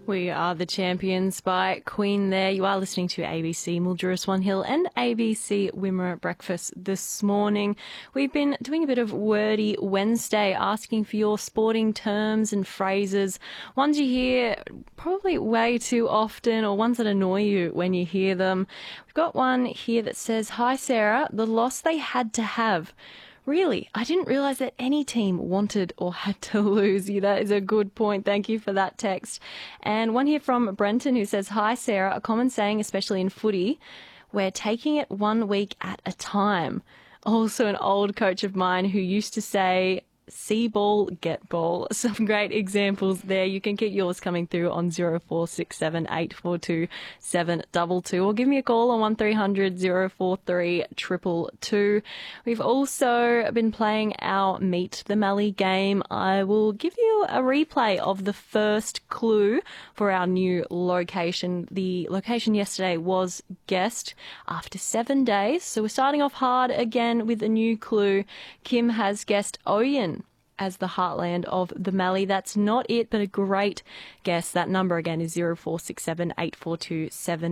We are the champions by Queen there. You are listening to ABC Mildura Swan Hill and ABC Wimmera Breakfast this morning. We've been doing a bit of Wordy Wednesday, asking for your sporting terms and phrases, ones you hear probably way too often or ones that annoy you when you hear them. We've got one here that says, "Hi Sarah, the loss they had to have." Really, I didn't realise that any team wanted or had to lose you. That is a good point. Thank you for that text. And one here from Brenton who says, "Hi Sarah, a common saying, especially in footy, we're taking it 1 week at a time." Also an old coach of mine who used to say, "See ball, get ball." Some great examples there. You can keep yours coming through on 0467 842 722 or give me a call on 1300 043 222. We've also been playing our Meet the Mallee game. I will give you a replay of the first clue for our new location. The location yesterday was guessed after 7 days. So we're starting off hard again with a new clue. Kim has guessed Oyen as the heartland of the Mallee. That's not it, but a great guess. That number again is 0467 842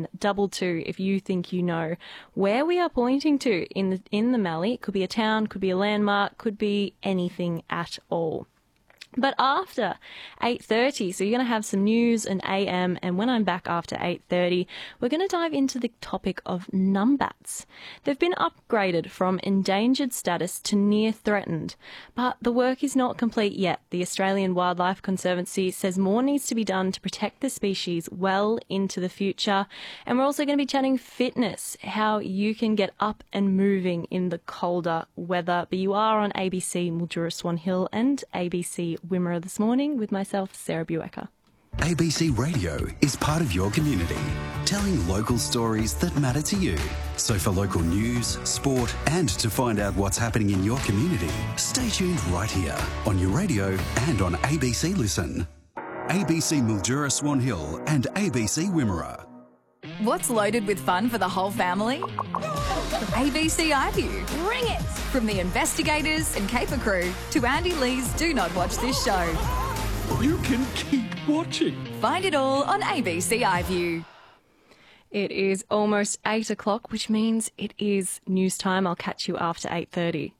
722 if you think you know where we are pointing to in the Mallee. It could be a town, could be a landmark, could be anything at all. But after 8:30, so you're going to have some news and AM, and when I'm back after 8:30, we're going to dive into the topic of numbats. They've been upgraded from endangered status to near threatened, but the work is not complete yet. The Australian Wildlife Conservancy says more needs to be done to protect the species well into the future. And we're also going to be chatting fitness, how you can get up and moving in the colder weather. But you are on ABC Mildura Swan Hill and ABC Wimmera this morning with myself, Sarah Buecker. ABC Radio is part of your community, telling local stories that matter to you. So for local news, sport and to find out what's happening in your community, stay tuned right here on your radio and on ABC Listen. ABC Mildura Swan Hill and ABC Wimmera. What's loaded with fun for the whole family? ABC iView. Bring it! From the investigators and caper crew to Andy Lee's Do Not Watch This Show. You can keep watching. Find it all on ABC iView. It is almost 8 o'clock, which means it is news time. I'll catch you after 8:30.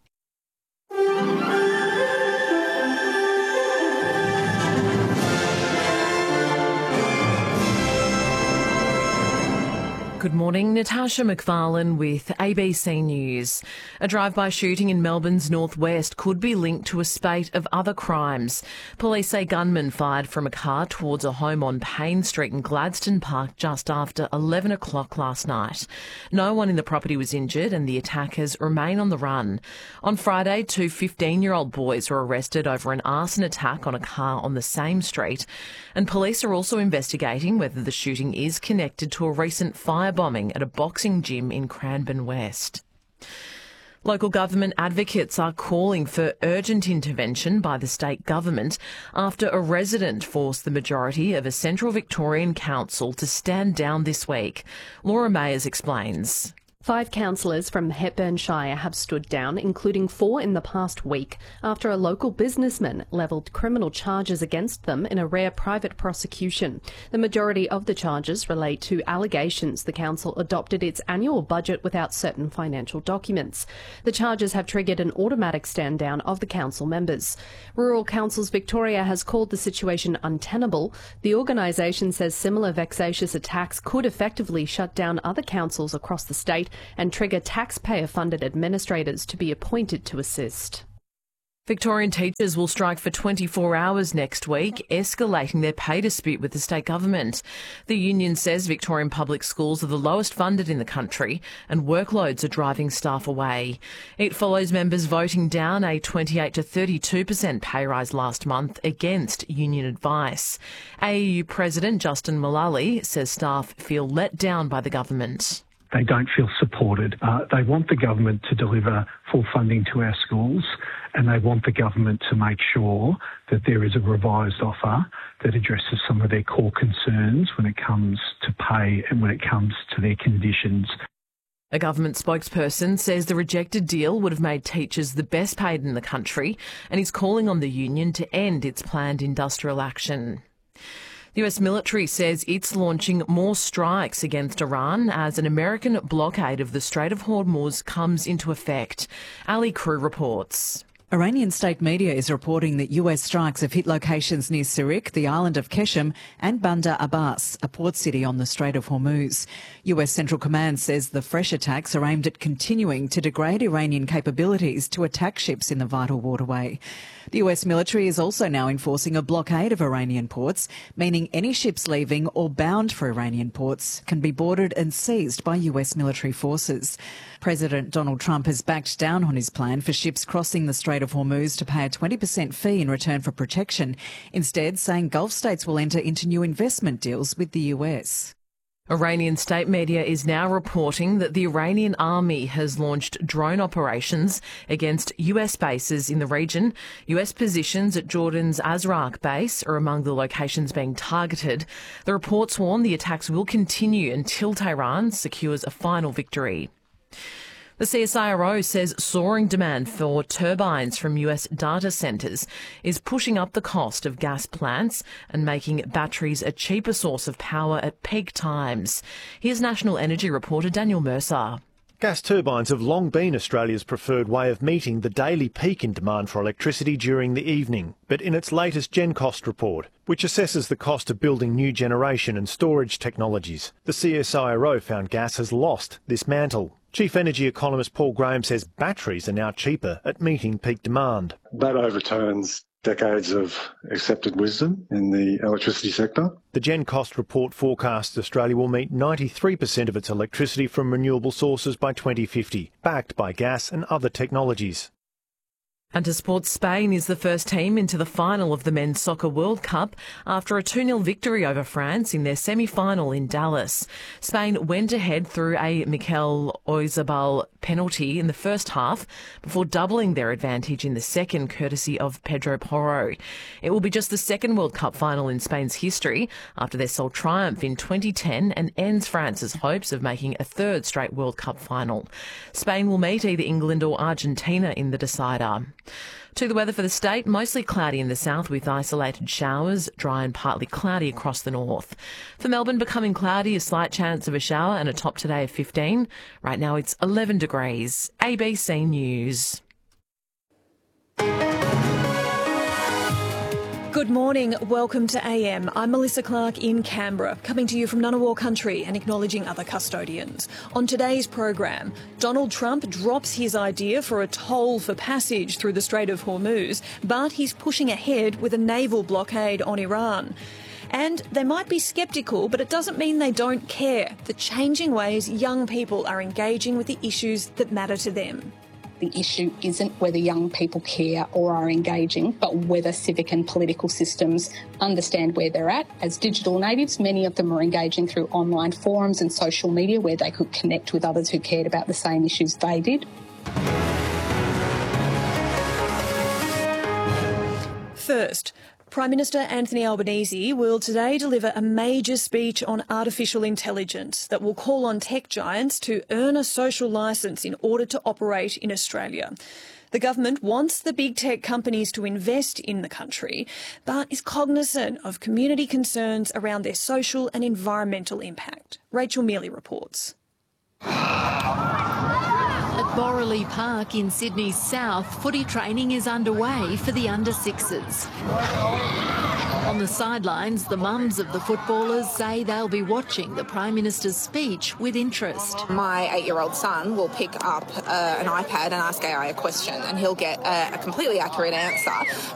Good morning, Natasha McFarlane with ABC News. A drive-by shooting in Melbourne's northwest could be linked to a spate of other crimes. Police say gunmen fired from a car towards a home on Payne Street in Gladstone Park just after 11 o'clock last night. No one in the property was injured and the attackers remain on the run. On Friday, 2 15-year-old boys were arrested over an arson attack on a car on the same street. And police are also investigating whether the shooting is connected to a recent firebombing at a boxing gym in Cranbourne West. Local government advocates are calling for urgent intervention by the state government after a resident forced the majority of a Central Victorian council to stand down this week. Laura Mayers explains. 5 councillors from Hepburn Shire have stood down, including 4 in the past week, after a local businessman levelled criminal charges against them in a rare private prosecution. The majority of the charges relate to allegations the council adopted its annual budget without certain financial documents. The charges have triggered an automatic stand down of the council members. Rural Councils Victoria has called the situation untenable. The organisation says similar vexatious attacks could effectively shut down other councils across the state and trigger taxpayer-funded administrators to be appointed to assist. Victorian teachers will strike for 24 hours next week, escalating their pay dispute with the state government. The union says Victorian public schools are the lowest funded in the country and workloads are driving staff away. It follows members voting down a 28 to 32% pay rise last month against union advice. AEU President Justin Mullally says staff feel let down by the government. They don't feel supported. They want the government to deliver full funding to our schools, and they want the government to make sure that there is a revised offer that addresses some of their core concerns when it comes to pay and when it comes to their conditions. A government spokesperson says the rejected deal would have made teachers the best paid in the country and is calling on the union to end its planned industrial action. The US military says it's launching more strikes against Iran as an American blockade of the Strait of Hormuz comes into effect. Ali Crew reports. Iranian state media is reporting that US strikes have hit locations near Sirik, the island of Keshem, and Bandar Abbas, a port city on the Strait of Hormuz. US Central Command says the fresh attacks are aimed at continuing to degrade Iranian capabilities to attack ships in the vital waterway. The US military is also now enforcing a blockade of Iranian ports, meaning any ships leaving or bound for Iranian ports can be boarded and seized by US military forces. President Donald Trump has backed down on his plan for ships crossing the Strait of Hormuz to pay a 20% fee in return for protection, instead saying Gulf states will enter into new investment deals with the US. Iranian state media is now reporting that the Iranian army has launched drone operations against US bases in the region. US positions at Jordan's Azraq base are among the locations being targeted. The reports warn the attacks will continue until Tehran secures a final victory. The CSIRO says soaring demand for turbines from US data centres is pushing up the cost of gas plants and making batteries a cheaper source of power at peak times. Here's National Energy reporter Daniel Mercer. Gas turbines have long been Australia's preferred way of meeting the daily peak in demand for electricity during the evening. But in its latest GenCost report, which assesses the cost of building new generation and storage technologies, the CSIRO found gas has lost this mantle. Chief Energy Economist Paul Graham says batteries are now cheaper at meeting peak demand. That overturns decades of accepted wisdom in the electricity sector. The GenCost report forecasts Australia will meet 93% of its electricity from renewable sources by 2050, backed by gas and other technologies. And to sports, Spain is the first team into the final of the Men's Soccer World Cup after a 2-0 victory over France in their semi-final in Dallas. Spain went ahead through a Mikel Oyarzabal penalty in the first half before doubling their advantage in the second, courtesy of Pedro Porro. It will be just the second World Cup final in Spain's history after their sole triumph in 2010 and ends France's hopes of making a third straight World Cup final. Spain will meet either England or Argentina in the decider. To the weather for the state, mostly cloudy in the south with isolated showers, dry and partly cloudy across the north. For Melbourne, becoming cloudy, a slight chance of a shower and a top today of 15. Right now it's 11 degrees. ABC News. Good morning, welcome to AM. I'm Melissa Clark in Canberra, coming to you from Ngunnawal country and acknowledging other custodians. On today's program, Donald Trump drops his idea for a toll for passage through the Strait of Hormuz, but he's pushing ahead with a naval blockade on Iran. And they might be sceptical, but it doesn't mean they don't care. The changing ways young people are engaging with the issues that matter to them. The issue isn't whether young people care or are engaging, but whether civic and political systems understand where they're at. As digital natives, many of them are engaging through online forums and social media where they could connect with others who cared about the same issues they did. First, Prime Minister Anthony Albanese will today deliver a major speech on artificial intelligence that will call on tech giants to earn a social licence in order to operate in Australia. The government wants the big tech companies to invest in the country, but is cognisant of community concerns around their social and environmental impact. Rachel Mealy reports. At Borroley Park in Sydney's south, footy training is underway for the under-6s. On the sidelines, the mums of the footballers say they'll be watching the Prime Minister's speech with interest. My 8-year-old son will pick up an iPad and ask AI a question, and he'll get a completely accurate answer,